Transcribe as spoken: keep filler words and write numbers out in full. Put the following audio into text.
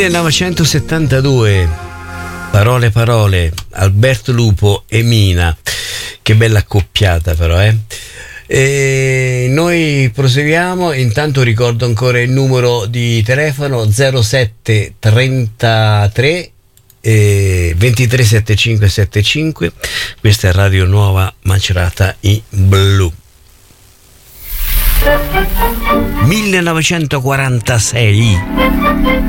millenovecentosettantadue, parole parole, Alberto Lupo e Mina, che bella accoppiata però, eh? E noi proseguiamo. Intanto ricordo ancora il numero di telefono zero sette trentatré eh, ventitré settantacinque settantacinque. Questa è Radio Nuova Macerata in blu. millenovecentoquarantasei